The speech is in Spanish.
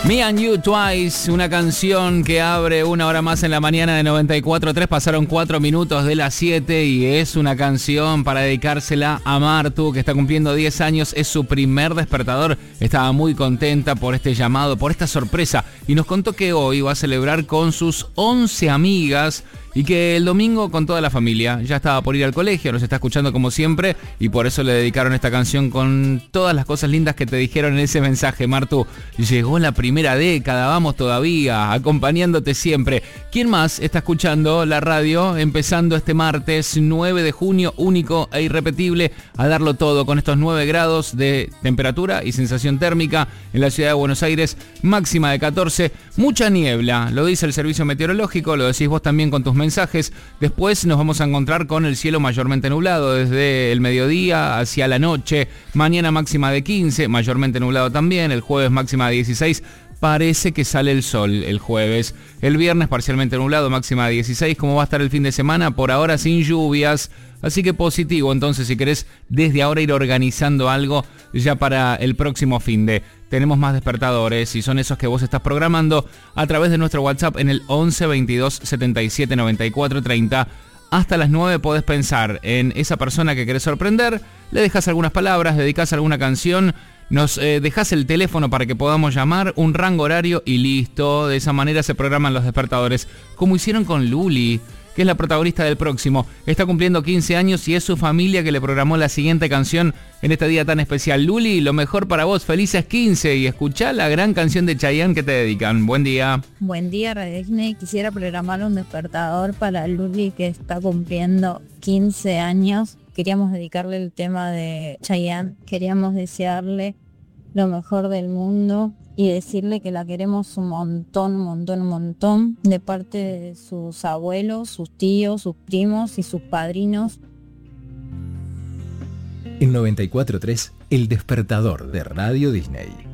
Me and You Twice, una canción que abre una hora más en la mañana de 94.3. Pasaron 4 minutos de las 7 y es una canción para dedicársela a Martu, que está cumpliendo 10 años. Es su primer despertador. Estaba muy contenta por este llamado, por esta sorpresa. Y nos contó que hoy va a celebrar con sus 11 amigas y que el domingo con toda la familia. Ya estaba por ir al colegio, nos está escuchando como siempre y por eso le dedicaron esta canción con todas las cosas lindas que te dijeron en ese mensaje. Martu, llegó la primera década, vamos todavía, acompañándote siempre. ¿Quién más está escuchando la radio empezando este martes 9 de junio, único e irrepetible, a darlo todo con estos 9 grados de temperatura y sensación térmica en la ciudad de Buenos Aires, máxima de 14, mucha niebla, lo dice el servicio meteorológico, lo decís vos también con tus mensajes. Después nos vamos a encontrar con el cielo mayormente nublado desde el mediodía hacia la noche. Mañana máxima de 15, mayormente nublado también. El jueves máxima de 16. Parece que sale el sol el jueves. El viernes parcialmente nublado, máxima de 16. ¿Cómo va a estar el fin de semana? Por ahora sin lluvias. Así que positivo, entonces, si querés desde ahora ir organizando algo ya para el próximo finde. Tenemos más despertadores y son esos que vos estás programando a través de nuestro WhatsApp en el 11 22 77 94 30. Hasta las 9 podés pensar en esa persona que querés sorprender, le dejas algunas palabras, dedicás alguna canción, nos dejás el teléfono para que podamos llamar, un rango horario y listo. De esa manera se programan los despertadores, como hicieron con Luli, que es la protagonista del próximo. Está cumpliendo 15 años y es su familia que le programó la siguiente canción en este día tan especial. Luli, lo mejor para vos, felices 15 y escuchá la gran canción de Chayanne que te dedican. Buen día. Buen día, Radio Disney. Quisiera programar un despertador para Luli, que está cumpliendo 15 años. Queríamos dedicarle el tema de Chayanne. Queríamos desearle lo mejor del mundo y decirle que la queremos un montón, de parte de sus abuelos, sus tíos, sus primos y sus padrinos. En 94.3, el despertador de Radio Disney.